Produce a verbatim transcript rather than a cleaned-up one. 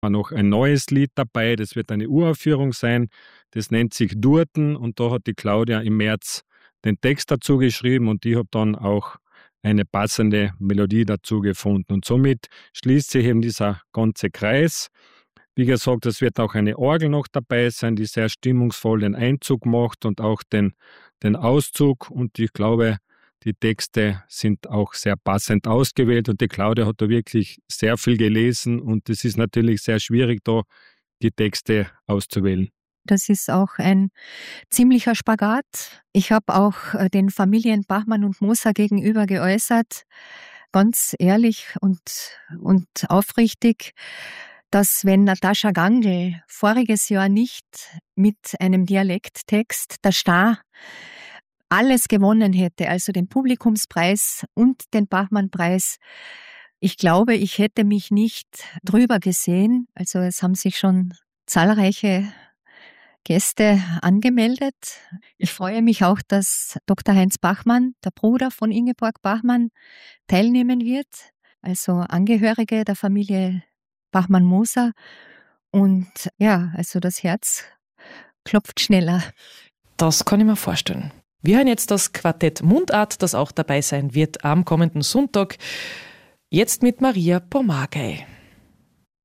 noch ein neues Lied dabei, das wird eine Uraufführung sein, das nennt sich Durten und da hat die Claudia im März den Text dazu geschrieben und ich habe dann auch eine passende Melodie dazu gefunden und somit schließt sich eben dieser ganze Kreis. Wie gesagt, es wird auch eine Orgel noch dabei sein, die sehr stimmungsvoll den Einzug macht und auch den, den Auszug und ich glaube, die Texte sind auch sehr passend ausgewählt und die Claudia hat da wirklich sehr viel gelesen und es ist natürlich sehr schwierig, da die Texte auszuwählen. Das ist auch ein ziemlicher Spagat. Ich habe auch den Familien Bachmann und Moser gegenüber geäußert, ganz ehrlich und, und aufrichtig, dass wenn Natascha Gangl voriges Jahr nicht mit einem Dialekttext, der Star, alles gewonnen hätte, also den Publikumspreis und den Bachmann-Preis. Ich glaube, ich hätte mich nicht drüber gesehen. Also es haben sich schon zahlreiche Gäste angemeldet. Ich freue mich auch, dass Doktor Heinz Bachmann, der Bruder von Ingeborg Bachmann, teilnehmen wird. Also Angehörige der Familie Bachmann-Moser. Und ja, also das Herz klopft schneller. Das kann ich mir vorstellen. Wir hören jetzt das Quartett Mundart, das auch dabei sein wird am kommenden Sonntag. Jetzt mit Maria Pomagaj.